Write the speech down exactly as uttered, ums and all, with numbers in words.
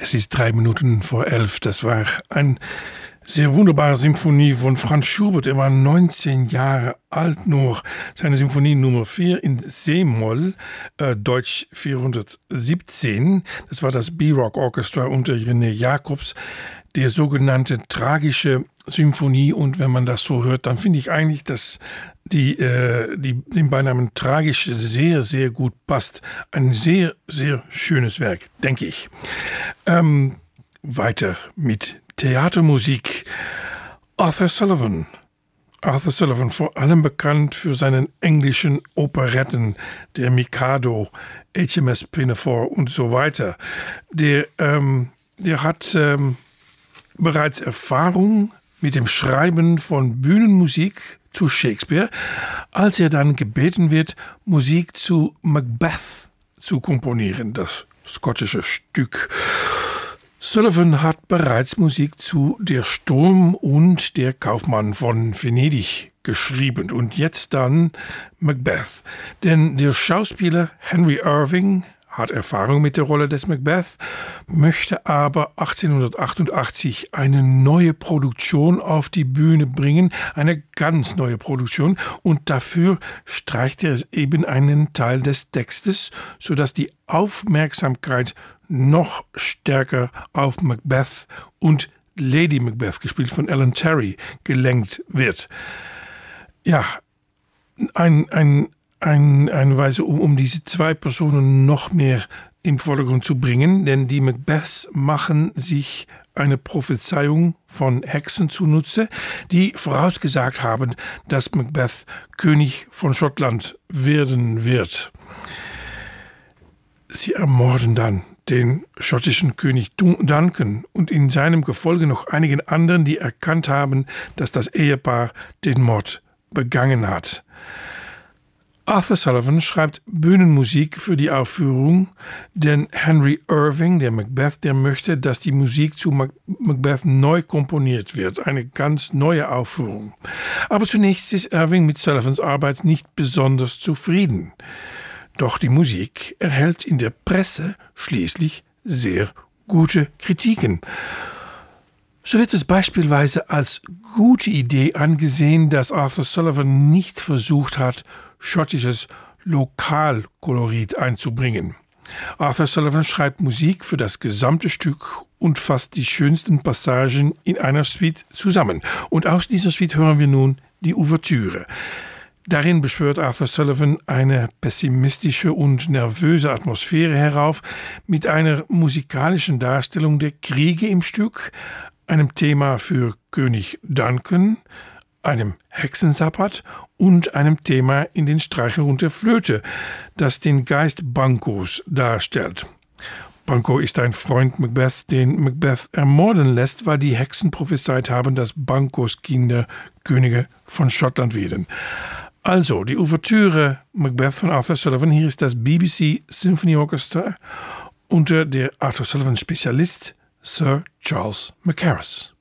Es ist drei Minuten vor elf. Das war eine sehr wunderbare Symphonie von Franz Schubert. Er war neunzehn Jahre alt nur. Seine Symphonie Nummer vier in C-Moll, äh, Deutsch vierhundertsiebzehn. Das war das B-Rock Orchestra unter René Jacobs. Der sogenannte tragische Symphonie. Und wenn man das so hört, dann finde ich eigentlich, dass die, äh, die, den Beinamen tragisch sehr, sehr gut passt. Ein sehr, sehr schönes Werk, denke ich. Ähm, weiter mit Theatermusik. Arthur Sullivan. Arthur Sullivan, vor allem bekannt für seinen englischen Operetten, der Mikado, H M S Pinafore und so weiter. Der, ähm, der hat ähm, bereits Erfahrung mit dem Schreiben von Bühnenmusik zu Shakespeare, als er dann gebeten wird, Musik zu Macbeth zu komponieren, das skottische Stück. Sullivan hat bereits Musik zu Der Sturm und der Kaufmann von Venedig geschrieben und jetzt dann Macbeth. Denn der Schauspieler Henry Irving hat Erfahrung mit der Rolle des Macbeth, möchte aber achtzehnhundertachtundachtzig eine neue Produktion auf die Bühne bringen, eine ganz neue Produktion, und dafür streicht er eben einen Teil des Textes, sodass die Aufmerksamkeit noch stärker auf Macbeth und Lady Macbeth, gespielt von Ellen Terry, gelenkt wird. Ja, ein, ein Ein, eine Weise, um, um diese zwei Personen noch mehr im Vordergrund zu bringen, denn die Macbeths machen sich eine Prophezeiung von Hexen zunutze, die vorausgesagt haben, dass Macbeth König von Schottland werden wird. Sie ermorden dann den schottischen König Duncan und in seinem Gefolge noch einigen anderen, die erkannt haben, dass das Ehepaar den Mord begangen hat. Arthur Sullivan schreibt Bühnenmusik für die Aufführung, denn Henry Irving, der Macbeth, der möchte, dass die Musik zu Macbeth neu komponiert wird, eine ganz neue Aufführung. Aber zunächst ist Irving mit Sullivans Arbeit nicht besonders zufrieden. Doch die Musik erhält in der Presse schließlich sehr gute Kritiken. So wird es beispielsweise als gute Idee angesehen, dass Arthur Sullivan nicht versucht hat, schottisches Lokalkolorit einzubringen. Arthur Sullivan schreibt Musik für das gesamte Stück und fasst die schönsten Passagen in einer Suite zusammen. Und aus dieser Suite hören wir nun die Ouvertüre. Darin beschwört Arthur Sullivan eine pessimistische und nervöse Atmosphäre herauf mit einer musikalischen Darstellung der Kriege im Stück, einem Thema für König Duncan, einem Hexensabbat und einem Thema in den Streichern und der Flöte, das den Geist Bankos darstellt. Banco ist ein Freund Macbeth, den Macbeth ermorden lässt, weil die Hexen prophezeit haben, dass Bankos Kinder Könige von Schottland werden. Also, die Ouvertüre Macbeth von Arthur Sullivan, hier ist das B B C Symphony Orchestra unter der Arthur Sullivan Spezialist Sir Charles Mackerras.